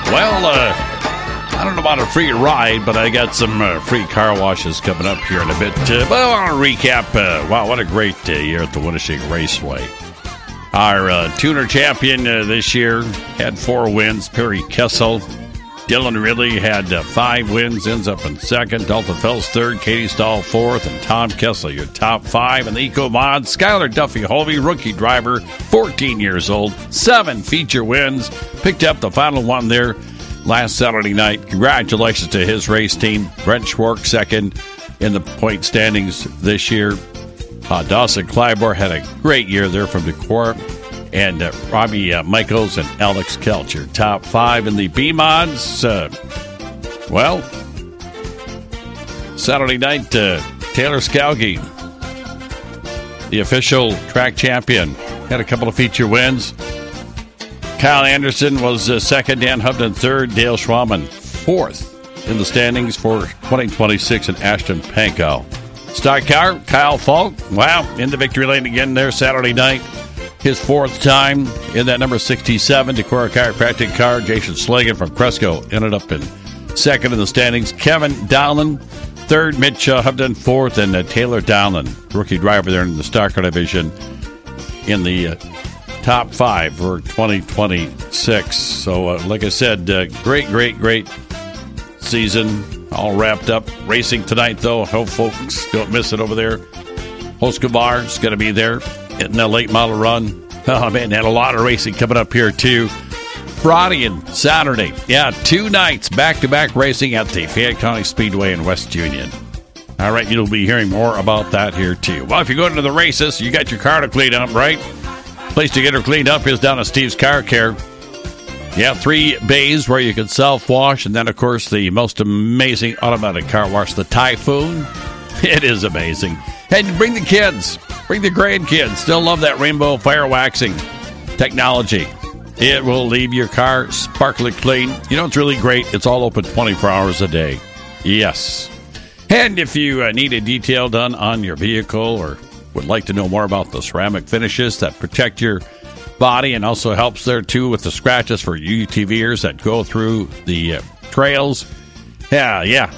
Well, I don't know about a free ride, but I got some free car washes coming up here in a bit. But I want to recap. Wow, what a great year at the Winneshiek Raceway. Our tuner champion this year had 4 wins. Perry Kessel. Dylan Ridley had 5 wins, ends up in second. Dalton Phelps third. Katie Stahl fourth. And Tom Kessel, your top 5. And the Eco Mod, Skylar Duffy Holvey, rookie driver, 14 years old. 7 feature wins. Picked up the final one there last Saturday night. Congratulations to his race team. Brent Schwark second in the point standings this year. Dawson Clybourne had a great year there from Decorah. And Robbie Michaels and Alex Kelcher, top 5 in the B-Mods. Well, Saturday night, Taylor Scalgi, the official track champion, had a couple of feature wins. Kyle Anderson was second, Dan Hubden third, Dale Schwaman fourth in the standings for 2026, and Ashton Pankow. Stock car, Kyle Falk, wow, in the victory lane again there Saturday night. His 4th time in that number 67 Decorah Chiropractic car. Jason Slagan from Cresco ended up in second in the standings. Kevin Dowland, 3rd. Mitch Hubden, 4th. And Taylor Dowland, rookie driver there in the stock car division, in the top 5 for 2026. So, like I said, great season. All wrapped up. Racing tonight, though. Hope folks don't miss it over there. Hoskovar is going to be there in the late model run. Oh, man, had a lot of racing coming up here, too. Friday and Saturday. Yeah, 2 nights back-to-back racing at the Fayette County Speedway in West Union. All right, you'll be hearing more about that here, too. Well, if you're going to the races, you got your car to clean up, right? Place to get her cleaned up is down at Steve's Car Care. Yeah, 3 bays where you can self-wash, and then, of course, the most amazing automatic car wash, the Typhoon. It is amazing. And bring the kids. Bring the grandkids. Still love that rainbow fire waxing technology. It will leave your car sparkly clean. You know, it's really great. It's all open 24 hours a day. Yes. And if you need a detail done on your vehicle or would like to know more about the ceramic finishes that protect your body and also helps there, too, with the scratches for UTVers that go through the trails. Yeah.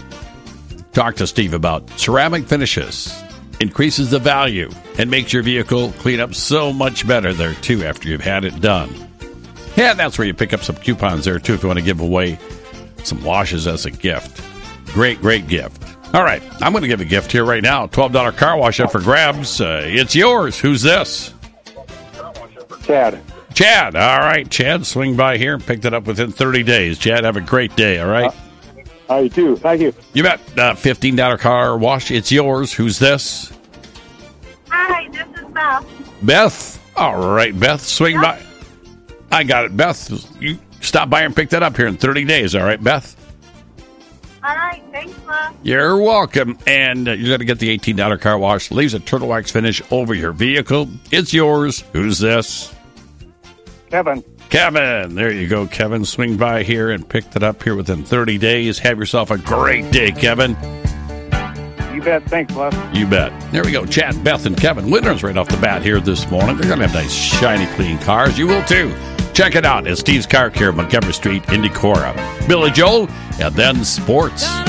Talk to Steve about ceramic finishes. Increases the value and makes your vehicle clean up so much better there, too, after you've had it done. And that's where you pick up some coupons there, too, if you want to give away some washes as a gift. Great gift. All right, I'm going to give a gift here right now. $12 car wash up for grabs. It's yours. Who's this? Chad. All right, Chad, swing by here and pick that up within 30 days. Chad, have a great day, all right? I do. Thank you. You bet. $15 car wash. It's yours. Who's this? Hi, this is Beth. Beth. All right, Beth, swing by. I got it, Beth. You stop by and pick that up here in 30 days. All right, Beth? All right. Thanks, Beth. You're welcome. And you're going to get the $18 car wash. Leaves a turtle wax finish over your vehicle. It's yours. Who's this? Kevin. There you go, Kevin. Swing by here and pick that up here within 30 days. Have yourself a great day, Kevin. You bet. Thanks, Les. You bet. There we go. Chad, Beth, and Kevin. Winners right off the bat here this morning. They're going to have nice, shiny, clean cars. You will, too. Check it out at Steve's Car Care, Montgomery Street in Decorah. Billy Joel, and then sports.